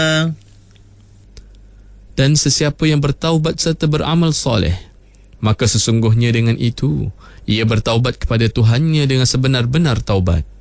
Dan sesiapa yang bertaubat serta beramal soleh, maka sesungguhnya dengan itu ia bertaubat kepada Tuhannya dengan sebenar-benar taubat.